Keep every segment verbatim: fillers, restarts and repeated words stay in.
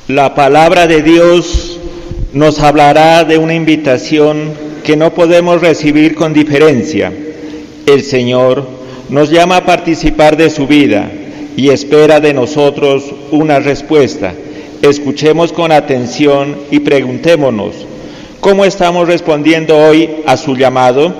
La palabra de Dios nos hablará de una invitación que no podemos recibir con diferencia. El Señor nos llama a participar de su vida y espera de nosotros una respuesta. Escuchemos con atención y preguntémonos, ¿cómo estamos respondiendo hoy a su llamado?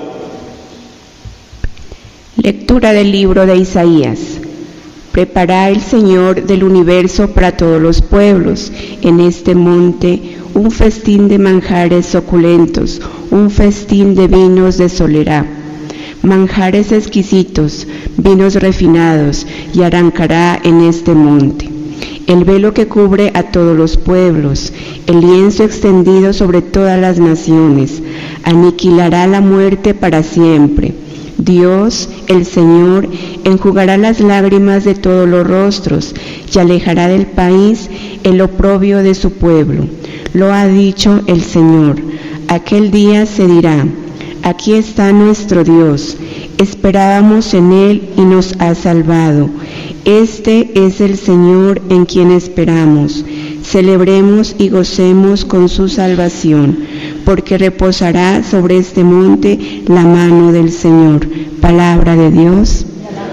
Lectura del libro de Isaías. Preparará el Señor del universo para todos los pueblos, en este monte, un festín de manjares suculentos, un festín de vinos de solerá, manjares exquisitos, vinos refinados, y arrancará en este monte. El velo que cubre a todos los pueblos, el lienzo extendido sobre todas las naciones, aniquilará la muerte para siempre. Dios, el Señor, enjugará las lágrimas de todos los rostros y alejará del país el oprobio de su pueblo. Lo ha dicho el Señor. Aquel día se dirá: aquí está nuestro Dios, esperábamos en Él y nos ha salvado. Este es el Señor en quien esperamos. Celebremos y gocemos con su salvación, porque reposará sobre este monte la mano del Señor. Palabra de Dios.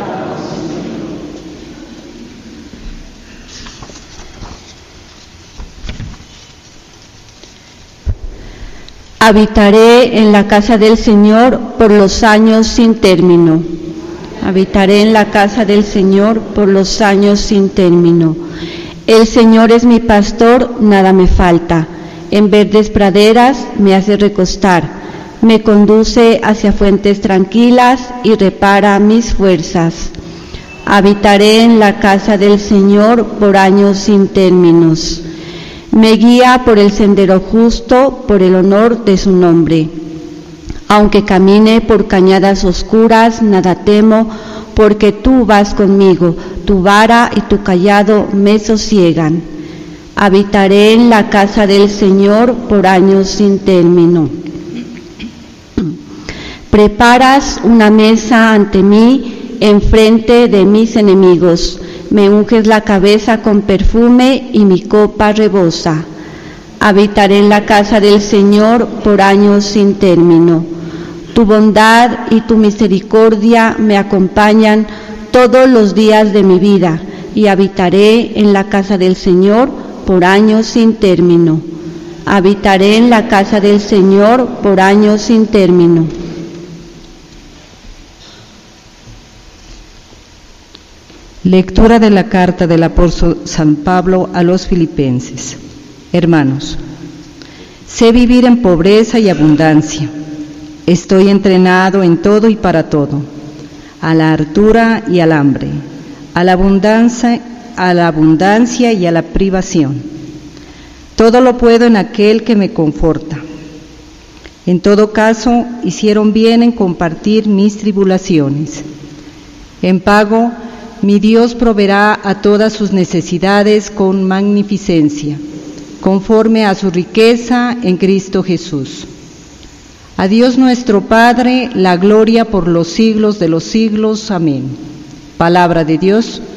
Habitaré en la casa del Señor por los años sin término. Habitaré en la casa del Señor por los años sin término. El Señor es mi pastor, nada me falta. En verdes praderas me hace recostar. Me conduce hacia fuentes tranquilas y repara mis fuerzas. Habitaré en la casa del Señor por años sin términos. Me guía por el sendero justo, por el honor de su nombre. Aunque camine por cañadas oscuras, nada temo, porque tú vas conmigo, tu vara y tu cayado me sosiegan. Habitaré en la casa del Señor por años sin término. Preparas una mesa ante mí, enfrente de mis enemigos. Me unges la cabeza con perfume y mi copa rebosa. Habitaré en la casa del Señor por años sin término. Tu bondad y tu misericordia me acompañan todos los días de mi vida, y habitaré en la casa del Señor por años sin término. Habitaré en la casa del Señor por años sin término. Lectura de la carta del apóstol San Pablo a los Filipenses. Hermanos, sé vivir en pobreza y abundancia. Estoy entrenado en todo y para todo, a la hartura y al hambre, a la abundancia, a la abundancia y a la privación. Todo lo puedo en aquel que me conforta. En todo caso, hicieron bien en compartir mis tribulaciones. En pago, mi Dios proveerá a todas sus necesidades con magnificencia, conforme a su riqueza en Cristo Jesús. A Dios nuestro Padre, la gloria por los siglos de los siglos. Amén. Palabra de Dios.